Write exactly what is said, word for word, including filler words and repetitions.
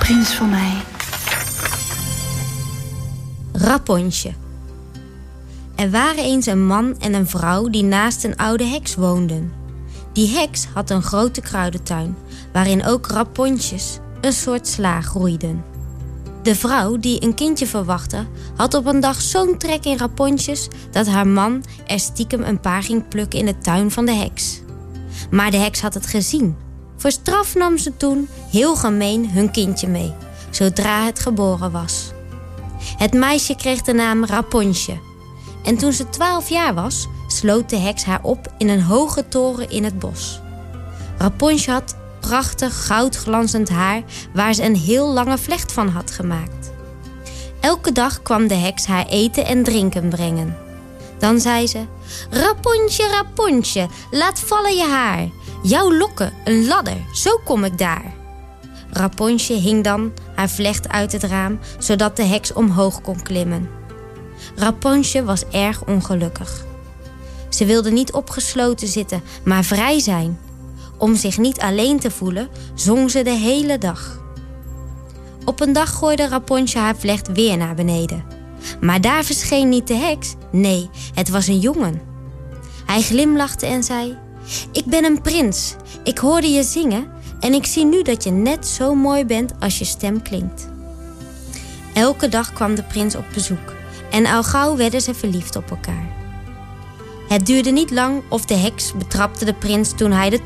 prins van mij. Raponsje. Er waren eens een man en een vrouw die naast een oude heks woonden. Die heks had een grote kruidentuin, waarin ook raponsjes, een soort sla, groeiden. De vrouw die een kindje verwachtte, had op een dag zo'n trek in raponsjes dat haar man er stiekem een paar ging plukken in de tuin van de heks. Maar de heks had het gezien. Voor straf nam ze toen, heel gemeen, hun kindje mee, zodra het geboren was. Het meisje kreeg de naam Raponsje. En toen ze twaalf jaar was, sloot de heks haar op in een hoge toren in het bos. Raponsje had prachtig goudglanzend haar waar ze een heel lange vlecht van had gemaakt. Elke dag kwam de heks haar eten en drinken brengen. Dan zei ze: Raponsje, Raponsje, laat vallen je haar. Jouw lokken, een ladder, zo kom ik daar. Raponsje hing dan haar vlecht uit het raam, zodat de heks omhoog kon klimmen. Raponsje was erg ongelukkig. Ze wilde niet opgesloten zitten, maar vrij zijn. Om zich niet alleen te voelen, zong ze de hele dag. Op een dag gooide Raponsje haar vlecht weer naar beneden. Maar daar verscheen niet de heks, nee, het was een jongen. Hij glimlachte en zei: Ik ben een prins, ik hoorde je zingen en ik zie nu dat je net zo mooi bent als je stem klinkt. Elke dag kwam de prins op bezoek en al gauw werden ze verliefd op elkaar. Het duurde niet lang of de heks betrapte de prins toen hij de